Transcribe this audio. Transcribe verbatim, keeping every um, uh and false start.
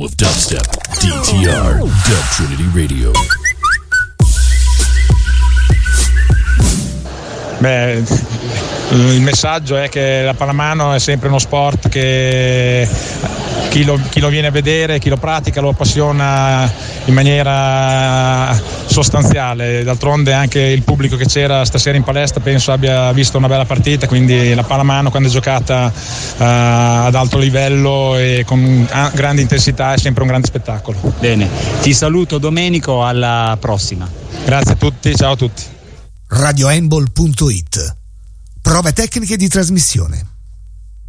of dubstep, D T R, Dub Trinity Radio. Beh, il messaggio è che la pallamano è sempre uno sport che chi lo, chi lo viene a vedere, chi lo pratica lo appassiona in maniera sostanziale. D'altronde anche il pubblico che c'era stasera in palestra penso abbia visto una bella partita, quindi la pallamano quando è giocata uh, ad alto livello e con grande intensità è sempre un grande spettacolo. Bene, ti saluto Domenico, alla prossima. Grazie a tutti, ciao a tutti. radiohandball punto it. Prove tecniche di trasmissione.